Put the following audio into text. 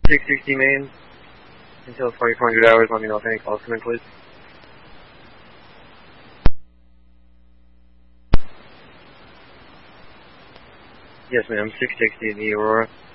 660 main until 2400 hours. Let me know if any calls come in, please. Yes, ma'am. 660 in the Aurora.